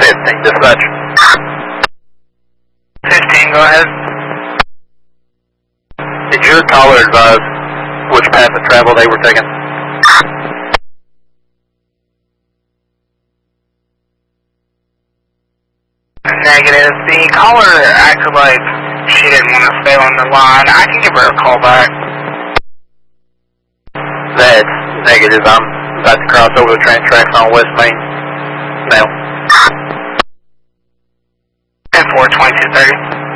15, dispatch. 15, go ahead. Did your caller advise which path of travel they were taking? Negative. The caller acted like she didn't want to stay on the line. I can give her a call back. That's negative. I'm about to cross over the train tracks on West Main now. 10-4, 2230.